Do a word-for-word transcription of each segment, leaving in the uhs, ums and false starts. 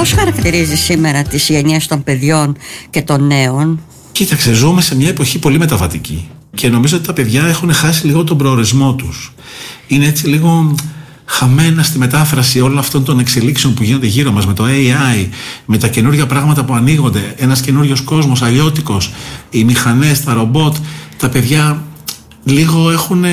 Πώς χαρακτηρίζεις σήμερα τις γενιές των παιδιών και των νέων? Κοίταξε, ζούμε σε μια εποχή πολύ μεταβατική και νομίζω ότι τα παιδιά έχουν χάσει λίγο τον προορισμό τους. Είναι έτσι λίγο χαμένα στη μετάφραση όλων αυτών των εξελίξεων που γίνονται γύρω μας με το έι άι, με τα καινούργια πράγματα που ανοίγονται, ένας καινούριος κόσμος αλλιώτικος, οι μηχανές, τα ρομπότ. Τα παιδιά λίγο έχουν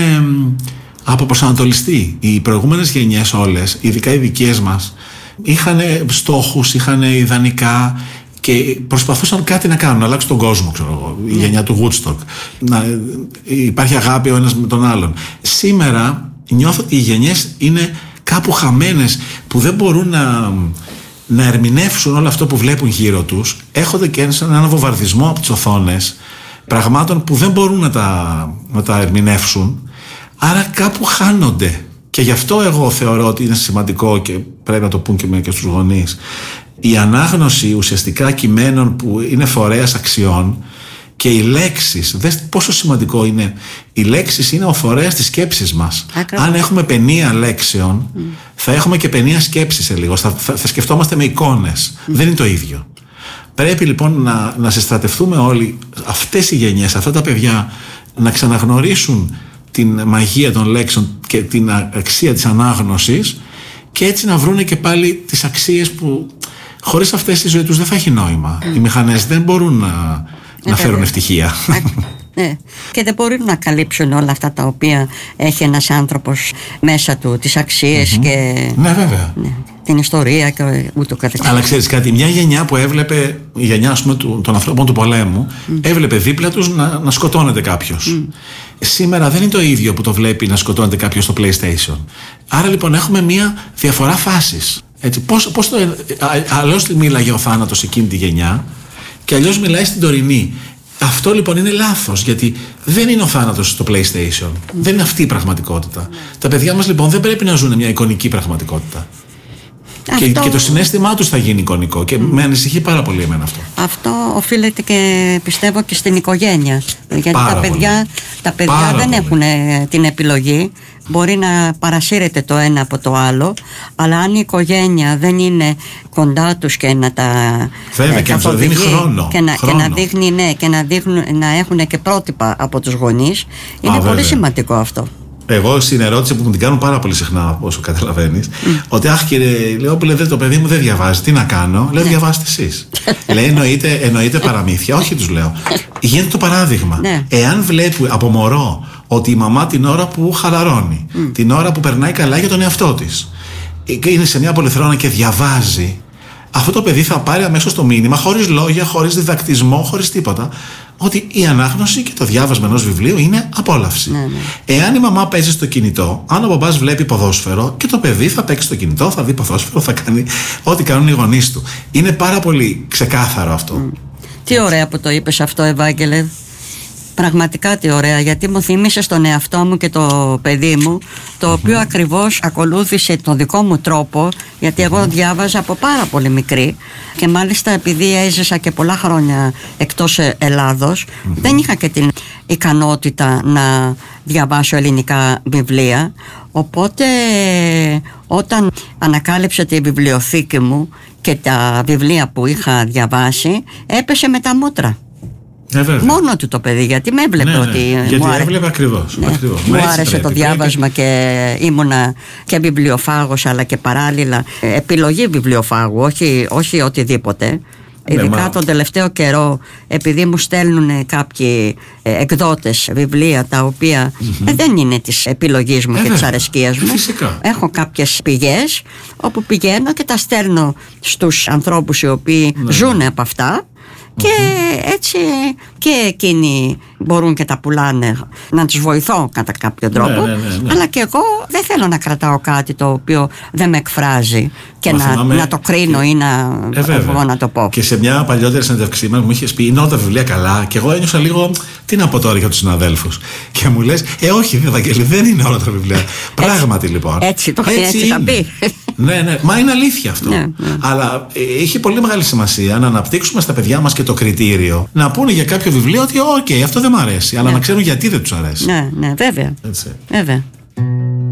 αποπροσανατολιστεί. Οι προηγούμενες γενιές όλες, ειδικά οι δικές μας, είχαν στόχους, είχαν ιδανικά και προσπαθούσαν κάτι να κάνουν, να αλλάξουν τον κόσμο, ξέρω εγώ, η γενιά του Woodstock. Να υπάρχει αγάπη ο ένας με τον άλλον. Σήμερα νιώθω ότι οι γενιές είναι κάπου χαμένες, που δεν μπορούν να, να ερμηνεύσουν όλο αυτό που βλέπουν γύρω τους. Έχονται και έναν βομβαρδισμό από τις οθόνες πραγμάτων που δεν μπορούν να τα, να τα ερμηνεύσουν, άρα κάπου χάνονται. Και γι' αυτό εγώ θεωρώ ότι είναι σημαντικό, και πρέπει να το πούν και, με, και στους γονείς, η ανάγνωση ουσιαστικά κειμένων που είναι φορέας αξιών, και οι λέξεις. Δες πόσο σημαντικό είναι. Οι λέξεις είναι ο φορέας της σκέψης μας. Ακριβώς. Αν έχουμε παινία λέξεων, mm. θα έχουμε και παινία σκέψης σε λίγο. Θα, θα, θα σκεφτόμαστε με εικόνες. Mm. Δεν είναι το ίδιο. Πρέπει λοιπόν να, να συστρατευτούμε όλοι, αυτές οι γενιές, αυτά τα παιδιά, να ξαναγνωρίσουν την μαγεία των λέξεων και την αξία της ανάγνωσης, και έτσι να βρούνε και πάλι τις αξίες που χωρίς αυτές η ζωή τους δεν θα έχει νόημα. Mm. Οι μηχανές δεν μπορούν να, να φέρουν ευτυχία. Ναι. Και δεν μπορούν να καλύψουν όλα αυτά τα οποία έχει ένας άνθρωπος μέσα του, τις αξίες mm-hmm. και ναι, βέβαια. Ναι, την ιστορία και ούτω καθεξής. Αλλά ξέρεις κάτι, μια γενιά που έβλεπε, η γενιά ας πούμε, του, των ανθρώπων του πολέμου, mm. έβλεπε δίπλα τους να, να σκοτώνεται κάποιος. Mm. Σήμερα δεν είναι το ίδιο που το βλέπει να σκοτώνεται κάποιος στο PlayStation. Άρα λοιπόν έχουμε μια διαφορά φάσης. Έτσι, πώς, πώς το, αλλιώς μίλαγε ο θάνατος εκείνη τη γενιά και αλλιώς μιλάει στην τωρινή. Αυτό λοιπόν είναι λάθος, γιατί δεν είναι ο θάνατος στο PlayStation. Mm. Δεν είναι αυτή η πραγματικότητα. Mm. Τα παιδιά μας λοιπόν δεν πρέπει να ζουν μια εικονική πραγματικότητα. Αυτό... Και, και το συναίσθημά τους θα γίνει εικονικό, και mm. με ανησυχεί πάρα πολύ εμένα αυτό. Αυτό οφείλεται και πιστεύω και στην οικογένεια. Γιατί πάρα τα παιδιά, τα παιδιά δεν πολύ. έχουν την επιλογή. Μπορεί να παρασύρεται το ένα από το άλλο, αλλά αν η οικογένεια δεν είναι κοντά τους και να τα Βέβαια, και να τους δίνει χρόνο, και να, χρόνο. Και να, δείχνει, ναι, και να, δείχνουν, να έχουν και πρότυπα από τους γονείς, είναι Α, πολύ βέβαια. σημαντικό αυτό. Εγώ στην ερώτηση που μου την κάνουν πάρα πολύ συχνά, όσο καταλαβαίνεις, mm. ότι αχ κύριε Λεόπουλε, το παιδί μου δεν διαβάζει, τι να κάνω? Λέω, διαβάστε εσείς. Λέει, εννοείται, εννοείται παραμύθια? Όχι, τους λέω. Γίνεται το παράδειγμα. Ναι. Εάν βλέπει από μωρό ότι η μαμά την ώρα που χαλαρώνει, mm. την ώρα που περνάει καλά για τον εαυτό της, είναι σε μια πολυθρόνα και διαβάζει, αυτό το παιδί θα πάρει αμέσως το μήνυμα, χωρίς λόγια, χωρίς διδακτισμό, χωρίς τίποτα, ότι η ανάγνωση και το διάβασμα ενός βιβλίου είναι απόλαυση. Ναι, ναι. Εάν η μαμά παίζει στο κινητό, αν ο μπαμπάς βλέπει ποδόσφαιρο, και το παιδί θα παίξει στο κινητό, θα δει ποδόσφαιρο, θα κάνει ό,τι κάνουν οι γονείς του. Είναι πάρα πολύ ξεκάθαρο αυτό. Mm. Τι ωραία που το είπες αυτό, Ευάγγελε. Πραγματικά τι ωραία, γιατί μου θύμισες τον εαυτό μου και το παιδί μου, το οποίο mm-hmm. ακριβώς ακολούθησε τον δικό μου τρόπο, γιατί εγώ mm-hmm. διάβαζα από πάρα πολύ μικρή, και μάλιστα επειδή έζησα και πολλά χρόνια εκτός Ελλάδος, mm-hmm. δεν είχα και την ικανότητα να διαβάσω ελληνικά βιβλία, οπότε όταν ανακάλυψα τη βιβλιοθήκη μου και τα βιβλία που είχα διαβάσει, έπεσε με τα μούτρα. Ε, μόνο του το παιδί, γιατί με έβλεπε, ναι, ναι. ότι γιατί μου άρεσε, έβλεπε ακριβώς, ναι, ακριβώς. μου άρεσε πρέπει, το διάβασμα πρέπει. Και ήμουνα και βιβλιοφάγος, αλλά και παράλληλα επιλογή βιβλιοφάγου, όχι, όχι οτιδήποτε. Ειδικά ναι, τον τελευταίο καιρό, επειδή μου στέλνουν κάποιοι εκδότες βιβλία τα οποία mm-hmm. δεν είναι της επιλογής μου ε, και της αρεσκίας μου. Φυσικά. Έχω κάποιες πηγές όπου πηγαίνω και τα στέλνω στους ανθρώπους οι οποίοι ναι. ζουν από αυτά. Και mm-hmm. έτσι και εκείνοι μπορούν και τα πουλάνε, να τους βοηθώ κατά κάποιο τρόπο, ναι, ναι, ναι, ναι. αλλά και εγώ δεν θέλω να κρατάω κάτι το οποίο δεν με εκφράζει και να, θυμάμαι, να το κρίνω και... ή να, ε, εγώ να το πω. Και σε μια παλιότερη συνέντευξή μας μου είχες πει, είναι όλα τα βιβλία καλά, και εγώ ένιωσα λίγο, τι να πω τώρα για τους συναδέλφους, και μου λες, ε όχι Ευαγγέλη, δεν είναι όλα τα βιβλία. Πράγματι λοιπόν. Έτσι το έτσι πει. Ναι, ναι, μα είναι αλήθεια αυτό. Ναι, ναι. Αλλά ε, είχε πολύ μεγάλη σημασία να αναπτύξουμε στα παιδιά μας και το κριτήριο. Να πούνε για κάποιο βιβλίο ότι, οκ, okay, αυτό δεν μου αρέσει. Αλλά ναι. να ξέρουν γιατί δεν τους αρέσει. Ναι, ναι, βέβαια. Έτσι. Βέβαια.